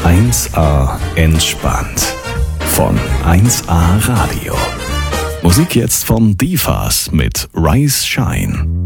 1A entspannt von 1A Radio. Musik jetzt von Divas mit Rise Shine.